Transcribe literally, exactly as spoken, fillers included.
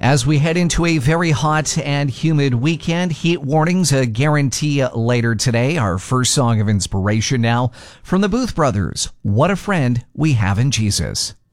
As we head into a very hot and humid weekend, heat warnings a guarantee later today. Our first song of inspiration now from the Booth Brothers, What a Friend We Have in Jesus.